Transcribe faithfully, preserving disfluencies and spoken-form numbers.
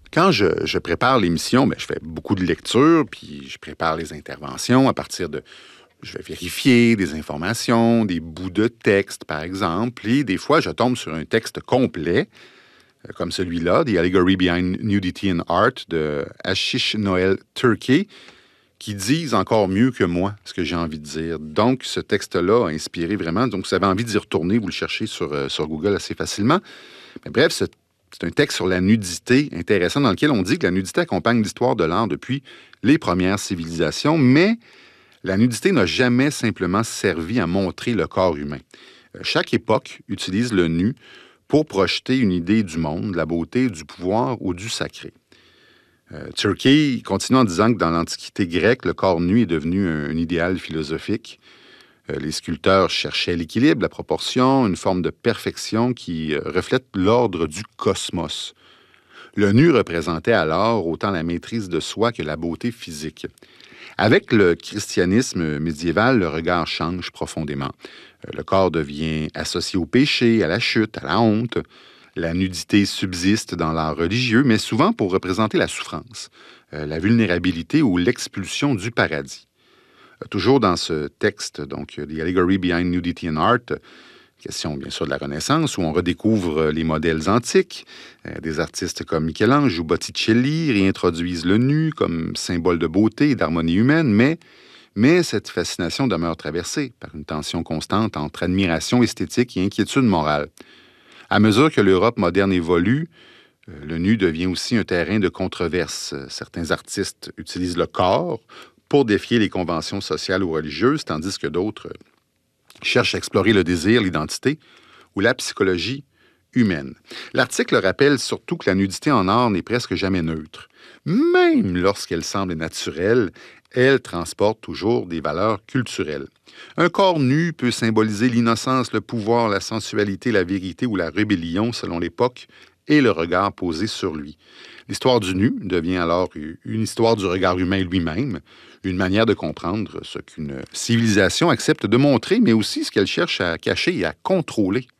Quand je, je prépare l'émission, bien, je fais beaucoup de lectures, puis je prépare les interventions à partir de... Je vais vérifier des informations, des bouts de texte, par exemple, et des fois, je tombe sur un texte complet, euh, comme celui-là, The Allegory Behind Nudity in Art, de Ashish Noel Turkey, qui disent encore mieux que moi ce que j'ai envie de dire. Donc, ce texte-là a inspiré vraiment. Donc, si vous avez envie d'y retourner, vous le cherchez sur, euh, sur Google assez facilement. Mais bref, ce C'est un texte sur la nudité intéressant dans lequel on dit que la nudité accompagne l'histoire de l'art depuis les premières civilisations, mais la nudité n'a jamais simplement servi à montrer le corps humain. Chaque époque utilise le nu pour projeter une idée du monde, de la beauté, du pouvoir ou du sacré. Euh, Turkey continue en disant que dans l'Antiquité grecque, le corps nu est devenu un, un idéal philosophique. Les sculpteurs cherchaient l'équilibre, la proportion, une forme de perfection qui reflète l'ordre du cosmos. Le nu représentait alors autant la maîtrise de soi que la beauté physique. Avec le christianisme médiéval, le regard change profondément. Le corps devient associé au péché, à la chute, à la honte. La nudité subsiste dans l'art religieux, mais souvent pour représenter la souffrance, la vulnérabilité ou l'expulsion du paradis. Toujours dans ce texte, donc The Allegory Behind Nudity in Art, question bien sûr de la Renaissance, où on redécouvre les modèles antiques. Euh, des artistes comme Michel-Ange ou Botticelli réintroduisent le nu comme symbole de beauté et d'harmonie humaine, mais, mais cette fascination demeure traversée par une tension constante entre admiration esthétique et inquiétude morale. À mesure que l'Europe moderne évolue, euh, le nu devient aussi un terrain de controverse. Certains artistes utilisent le corps pour défier les conventions sociales ou religieuses, tandis que d'autres cherchent à explorer le désir, l'identité ou la psychologie humaine. L'article rappelle surtout que la nudité en art n'est presque jamais neutre. Même lorsqu'elle semble naturelle, elle transporte toujours des valeurs culturelles. Un corps nu peut symboliser l'innocence, le pouvoir, la sensualité, la vérité ou la rébellion selon l'époque et le regard posé sur lui. L'histoire du nu devient alors une histoire du regard humain lui-même, une manière de comprendre ce qu'une civilisation accepte de montrer, mais aussi ce qu'elle cherche à cacher et à contrôler.